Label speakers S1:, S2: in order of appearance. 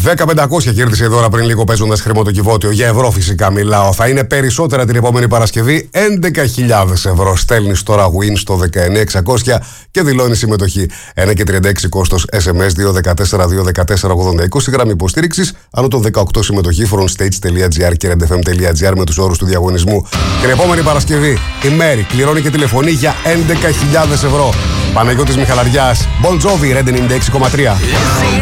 S1: 10.500 κέρδισε η δώρα πριν λίγο παίζοντας χρηματοκιβώτιο. Για ευρώ φυσικά μιλάω. Θα είναι περισσότερα την επόμενη Παρασκευή. 11.000 ευρώ. Στέλνεις τώρα win στο 19.600 και δηλώνεις συμμετοχή. 1,36 κόστος SMS 214-214-80-20. Γραμμή υποστήριξης άνω των 18 συμμετοχή frontstage.gr και redfm.gr με τους όρους του διαγωνισμού. Την επόμενη Παρασκευή η Μέρη κληρώνει και τηλεφωνεί για 11.000 ευρώ. Παναγιώτης Μιχαλαριάς, Bon Jovi, Red 96,3.